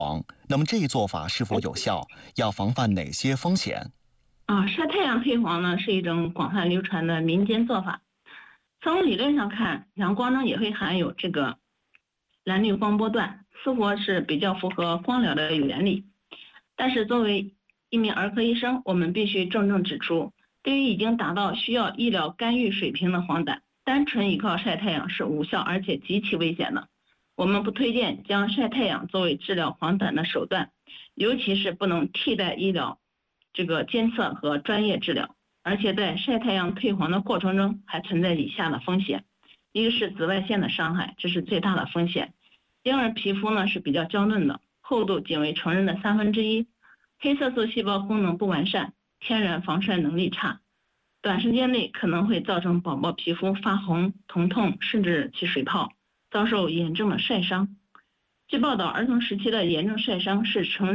黄，那么这一做法是否有效？要防范哪些风险？ 晒太阳退黄呢是一种广泛流传的民间做法。从理论上看，阳光中也会含有这个蓝绿光波段，似乎是比较符合光疗的原理。但是作为一名儿科医生，我们必须郑重指出，对于已经达到需要医疗干预水平的黄疸，单纯依靠晒太阳是无效而且极其危险的。我们不推荐将晒太阳作为治疗黄疸的手段，尤其是不能替代医疗监测和专业治疗。而且在晒太阳退黄的过程中还存在以下的风险：一个是紫外线的伤害，这是最大的风险。婴儿皮肤呢是比较娇嫩的，厚度仅为成人的1/3，黑色素细胞功能不完善，天然防晒能力差，短时间内可能会造成宝宝皮肤发红、疼痛，甚至起水泡，遭受严重的晒伤。据报道，儿童时期的严重晒伤是成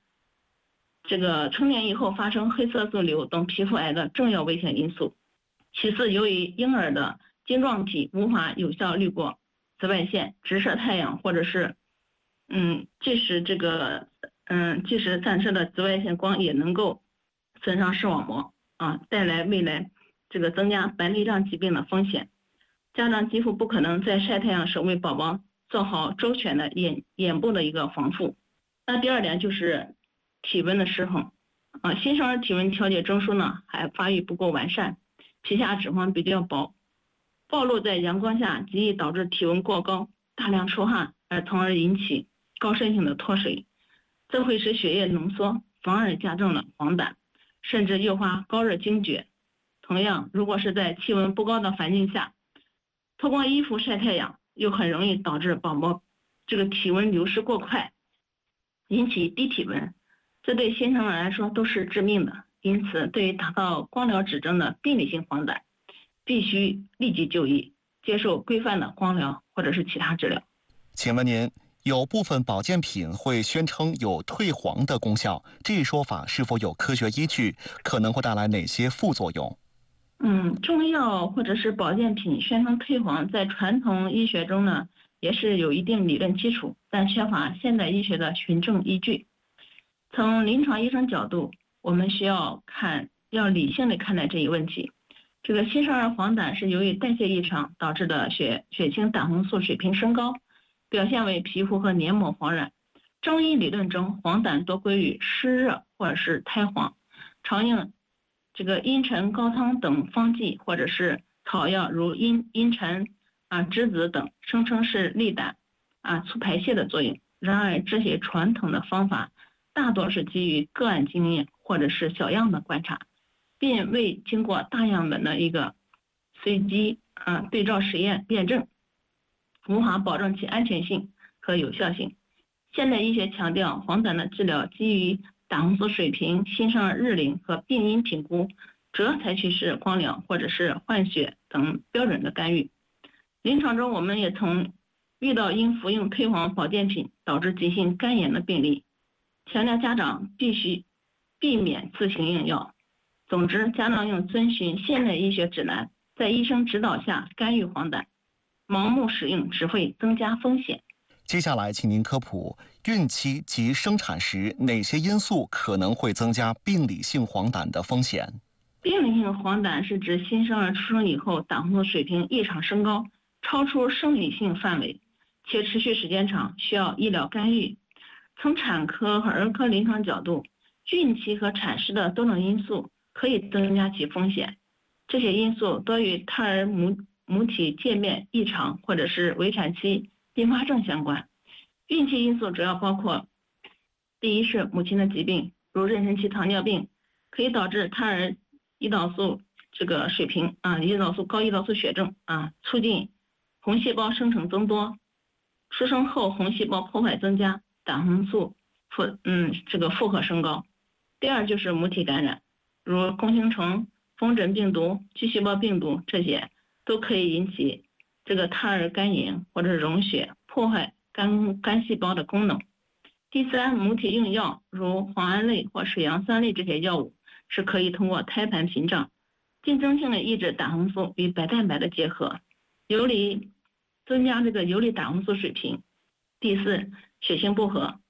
年以后发生黑色素瘤等皮肤癌的重要危险因素。其次，由于婴儿的晶状体无法有效滤过紫外线，直射太阳或者是即使散射的紫外线光也能够损伤视网膜带来未来增加白内障疾病的风险。家长几乎不可能在晒太阳时为宝宝做好周全的眼部的一个防护。那第二点就是体温的失衡新生儿体温调节中枢呢还发育不够完善，皮下脂肪比较薄，暴露在阳光下极易导致体温过高，大量出汗，从而引起高渗性的脱水，这会使血液浓缩，反而加重了黄疸，甚至诱发高热惊厥。同样，如果是在气温不高的环境下脱光衣服晒太阳，又很容易导致宝宝体温流失过快，引起低体温，这对新生儿来说都是致命的。因此，对于达到光疗指征的病理性黄疸，必须立即就医，接受规范的光疗或者是其他治疗。 请问您，有部分保健品会宣称有退黄的功效，这一说法是否有科学依据？可能会带来哪些副作用？ 中药或者是保健品宣称退黄，在传统医学中呢，也是有一定理论基础，但缺乏现代医学的循证依据。从临床医生角度，我们要理性的看待这一问题。新生儿黄疸是由于代谢异常导致的血清胆红素水平升高，表现为皮肤和黏膜黄染。中医理论中，黄疸多归于湿热或者是胎黄，常用茵陈、高汤等方剂或者是草药，如茵陈栀子等，声称是利胆促排泄的作用。然而，这些传统的方法大多是基于个案经验或者是小样本观察，并未经过大样本的一个随机对照实验验证，无法保证其安全性和有效性。现代医学强调，黄疸的治疗基于胆红素水平、新生儿日龄和病因评估，主要采取是光疗或者是换血等标准的干预。临床中，我们也曾遇到因服用退黄保健品导致急性肝炎的病例，强调家长必须避免自行用药。总之，家长应遵循现代医学指南，在医生指导下干预黄疸，盲目使用只会增加风险。 接下来，请您科普孕期及生产时哪些因素可能会增加病理性黄疸的风险？ 病理性黄疸是指新生儿出生以后胆红素水平异常升高，超出生理性范围，且持续时间长，需要医疗干预。从产科和儿科临床角度，孕期和产时的多种因素可以增加其风险。这些因素多与胎儿母体界面异常或者是围产期并发症相关。孕期因素主要包括：第一是母亲的疾病，如妊娠期糖尿病，可以导致胎儿胰岛素水平高胰岛素血症促进红细胞生成增多，出生后红细胞破坏增加，胆红素负荷升高。第二就是母体感染，如弓形虫、风疹病毒、巨细胞病毒，这些都可以引起胎儿肝炎或者溶血，破坏肝细胞的功能。第三，母体用药，如磺胺类或水杨酸类这些药物，是可以通过胎盘屏障竞争性的抑制胆红素与白蛋白的结合，增加游离胆红素水平。第四，血型不和，